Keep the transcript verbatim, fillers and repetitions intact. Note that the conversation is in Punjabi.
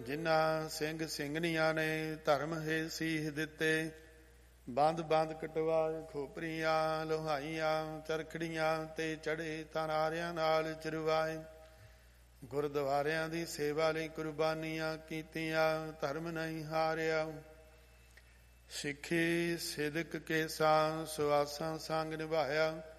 ਜਿਨ੍ਹਾਂ ਸਿੰਘ ਸਿੰਘਣੀਆਂ ਨੇ ਧਰਮ ਹੈ ਸੀਹ ਦਿੱਤੇ। ਬੰਦ ਬੰਦ ਕਟਵਾਏ ਖੋਪਰੀਆਂ ਲੋਹਾਈਆਂ ਚਰਖੜੀਆਂ ਤੇ ਚੜੇ ਤਨਾਰਿਆਂ ਨਾਲ ਚਰਵਾਏ। ਗੁਰਦੁਆਰਿਆਂ ਦੀ ਸੇਵਾ ਲਈ ਕੁਰਬਾਨੀਆਂ ਕੀਤੀਆਂ, ਧਰਮ ਨਹੀਂ ਹਾਰਿਆ। ਸਿੱਖੀ ਸਿਦਕ ਕੇਸਾਂ ਸੁਆਸਾਂ ਸੰਗ ਨਿਭਾਇਆ।